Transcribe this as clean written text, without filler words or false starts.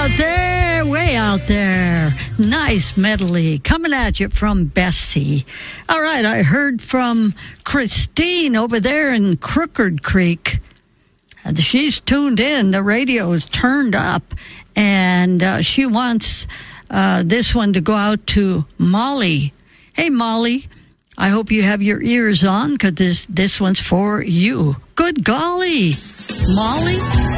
Way out there. Nice medley coming at you from Bessie. All right, I heard from Christine over there in Crooked Creek. She's tuned in. The radio is turned up, and she wants this one to go out to Molly. Hey, Molly, I hope you have your ears on, because this one's for you. Good golly, Molly.